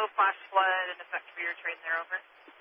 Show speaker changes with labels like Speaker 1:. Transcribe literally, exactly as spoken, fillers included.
Speaker 1: flash flood and affect for your train there, over?